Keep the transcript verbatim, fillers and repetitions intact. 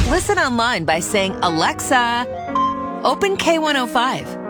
Listen online by saying, Alexa, open K one oh five.